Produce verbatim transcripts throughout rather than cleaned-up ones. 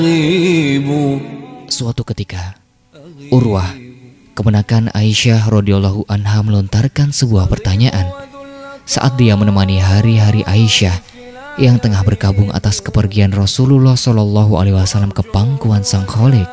Suatu ketika, Urwah, keponakan Aisyah radhiyallahu anha melontarkan sebuah pertanyaan saat dia menemani hari-hari Aisyah yang tengah berkabung atas kepergian Rasulullah shallallahu alaihi wasallam ke pangkuan Sang Khalik.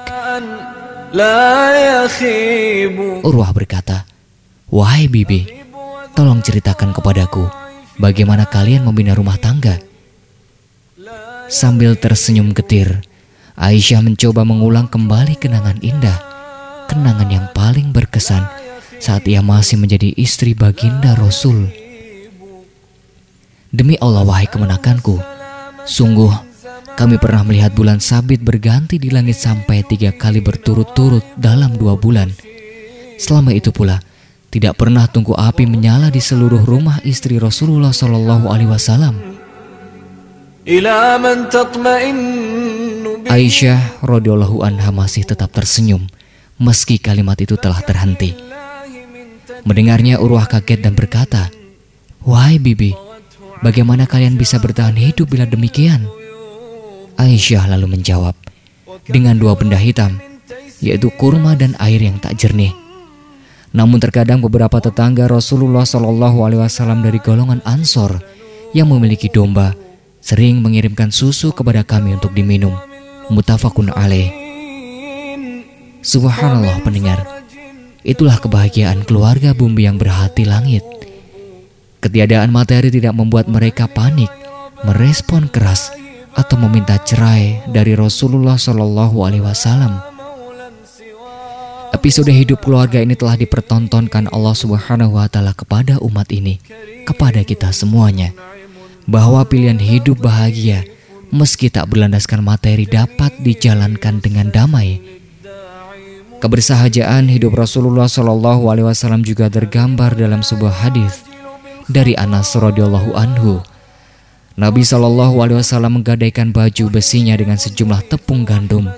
Urwah berkata, "Wahai bibi, tolong ceritakan kepadaku bagaimana kalian membina rumah tangga." Sambil tersenyum getir, Aisyah mencoba mengulang kembali kenangan indah, kenangan yang paling berkesan saat ia masih menjadi istri baginda Rasul. "Demi Allah, wahai kemenakanku, sungguh kami pernah melihat bulan sabit berganti di langit sampai tiga kali berturut-turut dalam dua bulan. Selama itu pula, tidak pernah tungku api menyala di seluruh rumah istri Rasulullah shallallahu alaihi wasallam." Aisyah radhiyallahu anha masih tetap tersenyum meski kalimat itu telah terhenti. Mendengarnya, Urwah kaget dan berkata, "Wahai bibi, bagaimana kalian bisa bertahan hidup bila demikian?" Aisyah lalu menjawab, "Dengan dua benda hitam, yaitu kurma dan air yang tak jernih." Namun terkadang beberapa tetangga Rasulullah shallallahu alaihi wasallam dari golongan Ansor yang memiliki domba sering mengirimkan susu kepada kami untuk diminum. Muttafaqun alaih. Subhanallah pendengar, itulah kebahagiaan keluarga bumbu yang berhati langit. Ketiadaan materi tidak membuat mereka panik, merespon keras, atau meminta cerai dari Rasulullah shallallahu alaihi wasallam. Episode hidup keluarga ini telah dipertontonkan Allah Subhanahu wa Ta'ala kepada umat ini, kepada kita semuanya, bahwa pilihan hidup bahagia meski tak berlandaskan materi dapat dijalankan dengan damai. Kebersahajaan hidup Rasulullah shallallahu alaihi wasallam juga tergambar dalam sebuah hadis dari Anas radhiyallahu anhu. Nabi shallallahu alaihi wasallam menggadaikan baju besinya dengan sejumlah tepung gandum.